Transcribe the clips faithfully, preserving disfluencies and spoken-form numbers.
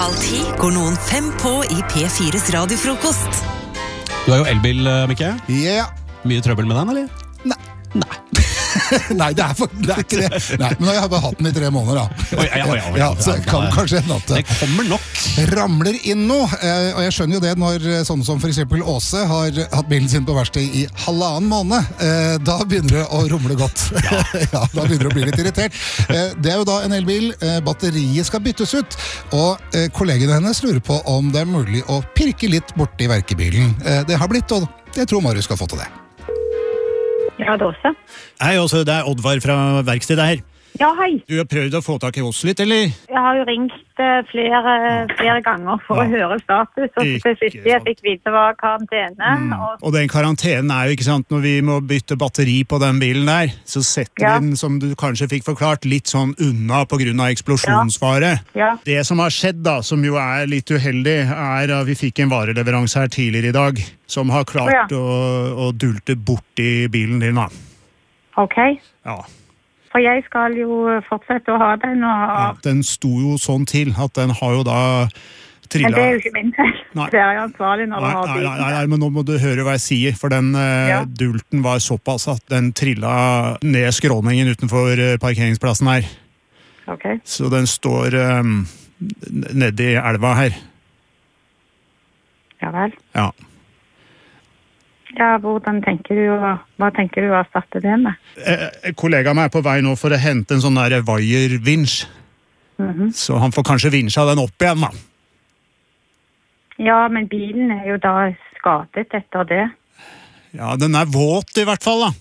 Alltid går noen fem på i P fires radiofrokost. Du har jo elbil, Mikke. Ja. Mye trøbbel med den, eller? Nei. Nei. Nei, det er, for, det er ikke det. Nei, men jeg har bare hatt den i tre måneder, da. Oi, ja, ja, ja, ja, så jeg kan kanskje hende at det kommer nok. Ramler inn noe. Eh, og jeg skjønner jo det når sånne som for eksempel Åse har hatt bilen sin på verksted i halvannen måned. Eh, da begynner det å rumle godt. Ja. Ja, da begynner det å bli litt irritert. Eh, det er jo da en elbil. Eh, batteriet skal byttes ut. Og eh, kollegene hennes lurer på om det er mulig å pirke litt borti verkebilen. Eh, det har blitt, og jeg tror Marius skal få til det. Ja, det også. Hei, også, det er Oddvar fra verkstedet her. Ja, hei. Du har prøvd å få tak i oss litt, eller? Jeg har jo ringt eh, flere, flere ganger for Ja. å høre status, og Ikke det siste jeg sant. fikk vite var karantene. Mm. Og, Og den karantenen er jo, ikke sant, når vi må bytte batteri på den bilen der, så setter Ja. vi den, som du kanskje fikk forklart, litt sånn unna på grunn av eksplosjonsfare. ja, Det som har skjedd da, som jo er litt uheldig, er at vi fikk en vareleveranse her tidligere i dag, som har klart Å, å, å dulte bort i bilen din da. ok. Ja. For jeg skal jo fortsette å ha den, og ha... Ja, den sto jo sånn til at den har jo da trillet... Men det er jo ikke min feil. Nei. Det er jo ansvarlig når Nei, du har nei, bilen. nei, nei, men nå må du høre hva jeg sier, for den eh, Ja. dulten var såpass at den trilla ned skråningen utenfor eh, parkeringsplassen her. Ok. Så den står eh, nede i elva her. Ja vel. Ja. Ja, hvordan tenker du, å- hva tenker du å erstatte det med? Eh, kollega meg er på vei nå for å hente en sånn der vaiervinsj. Mhm. Så han får kanskje vinsja den opp igjen, da. Ja, men bilen er jo da skadet etter det. Ja, den er våt i hvert fall, da.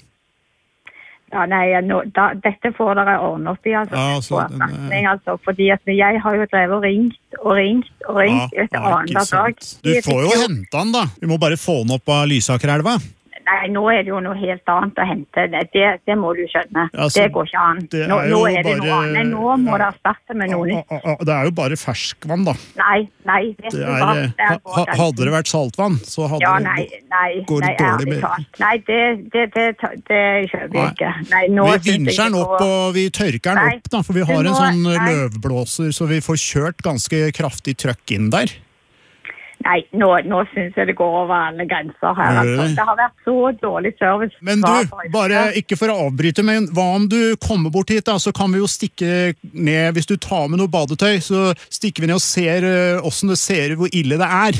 Ja, nei, nå, da, dette får dere ordne opp i, altså, Ja, på så den, erstatning, altså, fordi at jeg har jo drevet og ringt og ringt og ringt Ja, etter ja, annen ikke dag. sant. Du får jo hente den, da. Vi må bare få den opp av Lysakerelva. Nei, nå er det jo noe helt annet å hente. Det, det, det må du skjønne. Altså, det går ikke an. det Nå, er nå jo er det bare- noe annet. Nei, nå må Ja. det erstatte med noe nytt. Ah, ah, ah, Det er jo bare ferskvann, da. Nei, nei, vet Det du er, hva? eh, Det er ha, på ha- grensen. hadde det vært saltvann, så hadde Ja, det nei, nei, går nei, dårlig ærlig med- talt. Nei, det, det, det, det kjøper vi Nei. ikke. Nei, nå Vi synes jeg vinsjer den det opp, går- og vi tørker den Nei, opp, da, for vi du har en må- sånn nei. løvblåser, så vi får kjørt ganske kraftig trøkk inn der. Nei, nå, nå synes jeg det går over alle grenser her. Gjør Altså. det? Det har vært så dårlig service. Men fra du, forrige bare uke. ikke for å avbryte, men hva om du kommer bort hit, da, så kan vi jo stikke ned, hvis du tar med noe badetøy, så stikker vi ned og ser eh, hvordan det ser ut, hvor ille det er.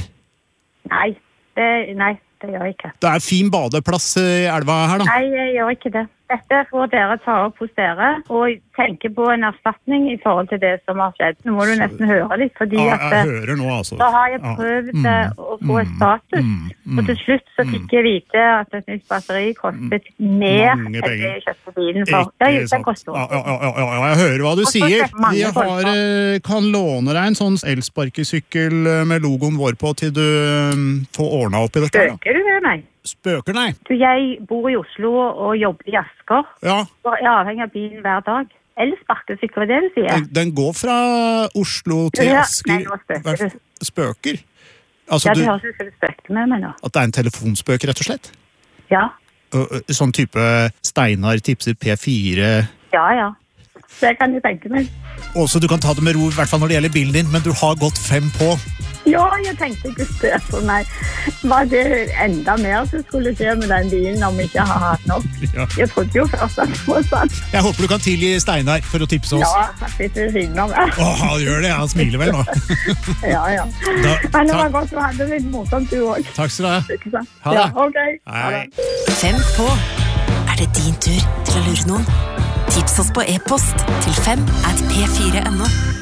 Nei, det, nei, det gjør jeg ikke. Det er fin badeplass i elva her, da. Nei, jeg gjør ikke det. Dette får dere ta opp hos dere, og tenke på en erstatning i forhold til det som har skjedd. Nå må du nesten høre litt, fordi Ja, at jeg hører nå, altså. da har jeg Ja. prøvd Mm, eh, å få et status, mm, og til slutt så fikk jeg vite at et nytt batteri kostet mer Mange enn det penger. jeg kjøpte bilen for. Ikke Det, det sant. koster Ja, ja, ja, ja, ja, jeg hører hva du Og så sier. slipper mange Vi folk har, fra. eh, kan låne deg en sånn elsparkesykkel eh, med logoen vår på til du eh, får ordna opp i dette. her, da. Spøker du med meg? Spøker, nei. Du, jeg bor i Oslo og jobber i Asker. Ja, Og jeg er avhengig av bilen hver dag. Eller sparkesykler, det du sier. den, den går fra Oslo til Ja, Asker. nei, nå spøker du. Spøker? Altså, Ja, du, det høres ut som du spøker med meg nå. at det er en telefonspøk, rett og slett? Ja, Og, og, Sånn type Steinar tipser P fire. ja, ja. Det kan jeg tenke meg. Også du kan ta det med ro, i hvert fall når det gjelder bilen din, men du har gått fem på. Ja, jeg tenkte ikke det for meg. Var det enda mer som skulle skje med den bilen om vi ikke har hatt nok? Ja. Jeg trodde jo først at det var sant. Jeg håper du kan tilgi Steinar for å tipse oss. Ja, han sitter ved siden av meg. Åh, han gjør det, han smiler vel nå. Ja, ja. Da, Men det var takk, godt du hadde det litt morsomt du også. takk skal du ha. Ikke sant? Ha det. Ja, ok. Ha Hei. det. Fem på. Er det din tur til å lure noen? Tips oss på e-post til fem at p fire punktum no.